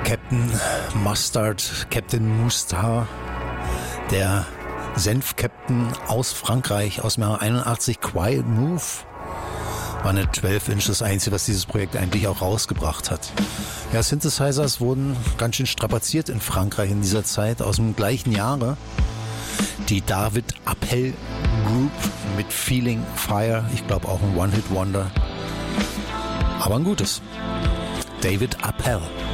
Captain Mustard, Captain Mustard, der Senf-Captain aus Frankreich aus dem Jahr 81, Quiet Move. War eine 12-Inch, das Einzige, was dieses Projekt eigentlich auch rausgebracht hat. Ja, Synthesizers wurden ganz schön strapaziert in Frankreich in dieser Zeit, aus dem gleichen Jahre. Die David Appel Group mit Feeling Fire, ich glaube auch ein One-Hit-Wonder, aber ein gutes. David Appel.